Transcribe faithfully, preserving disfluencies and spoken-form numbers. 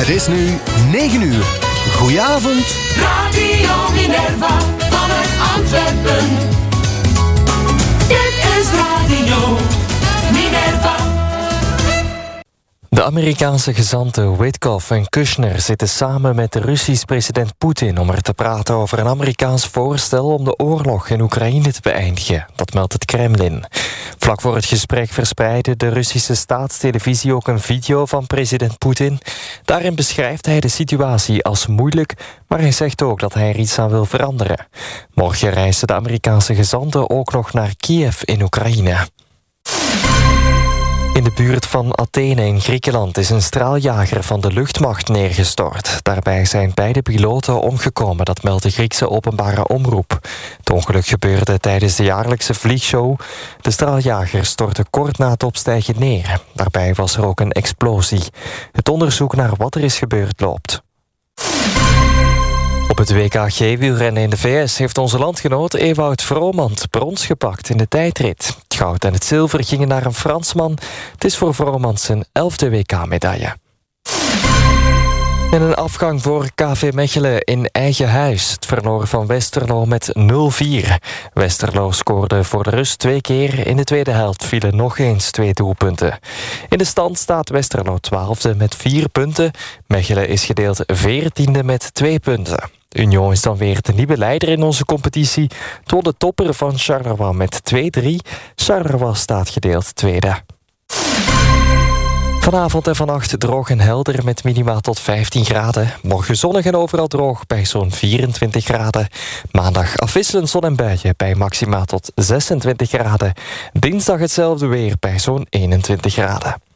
Het is nu negen uur. Goedenavond. Radio Minerva vanuit Antwerpen. Dit is Radio Minerva. De Amerikaanse gezanten Witkoff en Kushner zitten samen met de Russische president Poetin om er te praten over een Amerikaans voorstel om de oorlog in Oekraïne te beëindigen. Dat meldt het Kremlin. Vlak voor het gesprek verspreidde de Russische staatstelevisie ook een video van president Poetin. Daarin beschrijft hij de situatie als moeilijk, maar hij zegt ook dat hij er iets aan wil veranderen. Morgen reizen de Amerikaanse gezanten ook nog naar Kiev in Oekraïne. In de buurt van Athene in Griekenland is een straaljager van de luchtmacht neergestort. Daarbij zijn beide piloten omgekomen, dat meldt de Griekse openbare omroep. Het ongeluk gebeurde tijdens de jaarlijkse vliegshow. De straaljager stortte kort na het opstijgen neer. Daarbij was er ook een explosie. Het onderzoek naar wat er is gebeurd loopt. Op het W K G-wielrennen in de V S heeft onze landgenoot Ewout Vromand brons gepakt in de tijdrit. Het goud en het zilver gingen naar een Fransman. Het is voor Vromand zijn elfde W K-medaille. En een afgang voor K V Mechelen in eigen huis. Het verloor van Westerlo met nul vier. Westerlo scoorde voor de rust twee keer. In de tweede helft vielen nog eens twee doelpunten. In de stand staat Westerlo twaalfde met vier punten. Mechelen is gedeeld veertiende met twee punten. Union is dan weer de nieuwe leider in onze competitie. Het won de topper van Charleroi met twee drie. Charleroi staat gedeeld tweede. Vanavond en vannacht droog en helder met minima tot vijftien graden. Morgen zonnig en overal droog bij zo'n vierentwintig graden. Maandag afwisselend zon en buien bij maxima tot zesentwintig graden. Dinsdag hetzelfde weer bij zo'n eenentwintig graden.